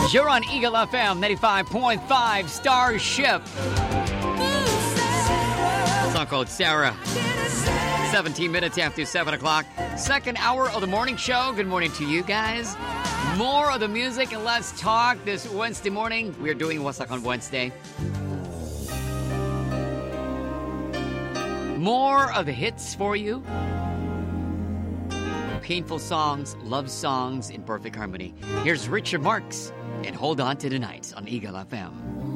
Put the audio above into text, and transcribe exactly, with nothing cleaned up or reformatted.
You're on Eagle F M ninety-five point five Starship. A song called Sarah. seventeen minutes after seven o'clock. Second hour of the morning show. Good morning to you guys. More of the music and let's talk this Wednesday morning. We're doing Wasak on Wednesday. More of the hits for you. Painful songs, love songs in perfect harmony. Here's Richard Marx and Hold On to the Night on Eagle F M.